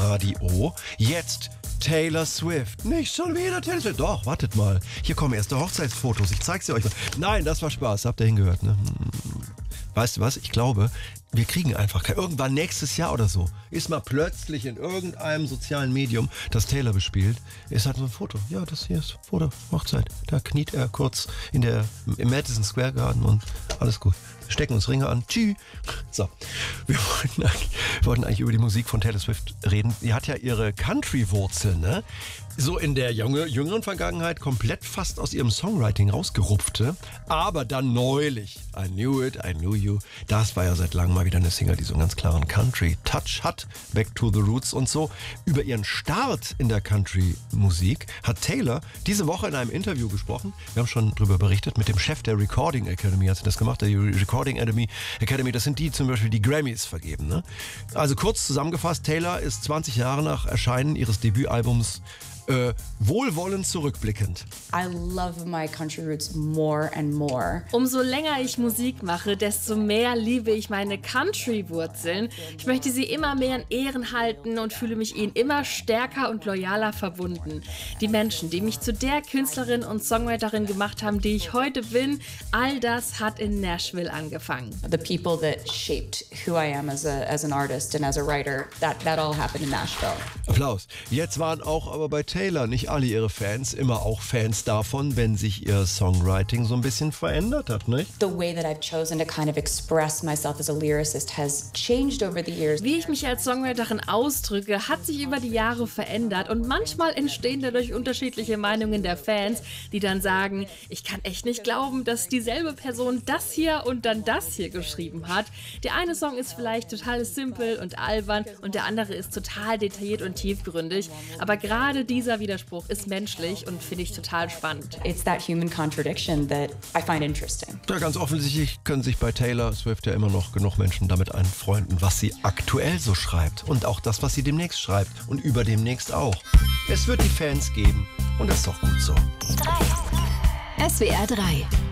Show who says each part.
Speaker 1: Radio. Jetzt Taylor Swift. Nicht schon wieder Taylor Swift. Doch, wartet mal. Hier kommen erste Hochzeitsfotos. Ich zeig's dir euch mal. Nein, das war Spaß. Habt ihr hingehört, ne? Weißt du was? Ich glaube, wir kriegen einfach irgendwann nächstes Jahr oder so, ist mal plötzlich in irgendeinem sozialen Medium, das Taylor bespielt, ist halt so ein Foto. Ja, das hier ist Foto, Hochzeit. Da kniet er kurz im Madison Square Garden und alles gut. Wir stecken uns Ringe an. Tschüss. So, wir wollten eigentlich über die Musik von Taylor Swift reden. Die hat ja ihre Country-Wurzeln, ne? So in der jüngeren Vergangenheit komplett fast aus ihrem Songwriting rausgerupfte. Aber dann neulich, I Knew It, I Knew You, das war ja seit langem mal wieder eine Single, die so einen ganz klaren Country-Touch hat. Back to the Roots und so. Über ihren Start in der Country-Musik hat Taylor diese Woche in einem Interview gesprochen. Wir haben schon darüber berichtet, mit dem Chef der Recording Academy hat sie das gemacht. Der Recording Academy, das sind die zum Beispiel, die Grammys vergeben. Ne? Also kurz zusammengefasst, Taylor ist 20 Jahre nach Erscheinen ihres Debütalbums wohlwollend zurückblickend.
Speaker 2: I love my country roots more and more.
Speaker 3: Umso länger ich Musik mache, desto mehr liebe ich meine Country-Wurzeln. Ich möchte sie immer mehr in Ehren halten und fühle mich ihnen immer stärker und loyaler verbunden. Die Menschen, die mich zu der Künstlerin und Songwriterin gemacht haben, die ich heute bin, all das hat in Nashville angefangen.
Speaker 2: The people that shaped who I am as an artist and as a writer, that all happened in Nashville.
Speaker 1: Applaus. Jetzt waren auch aber bei Taylor nicht alle ihre Fans immer auch Fans davon, wenn sich ihr Songwriting so ein bisschen verändert hat, nicht?
Speaker 2: The way that I've chosen to kind of express myself as a lyricist has changed over the years.
Speaker 3: Wie ich mich als Songwriterin ausdrücke, hat sich über die Jahre verändert und manchmal entstehen dadurch unterschiedliche Meinungen der Fans, die dann sagen, ich kann echt nicht glauben, dass dieselbe Person das hier und dann das hier geschrieben hat. Der eine Song ist vielleicht total simpel und albern und der andere ist total detailliert und tiefgründig, aber gerade dieser Widerspruch ist menschlich und finde ich total spannend.
Speaker 2: It's that human contradiction that I find interesting.
Speaker 1: Ja, ganz offensichtlich können sich bei Taylor Swift ja immer noch genug Menschen damit anfreunden, was sie aktuell so schreibt. Und auch das, was sie demnächst schreibt. Und überdemnächst auch. Es wird die Fans geben. Und das ist doch gut so.
Speaker 4: SWR 3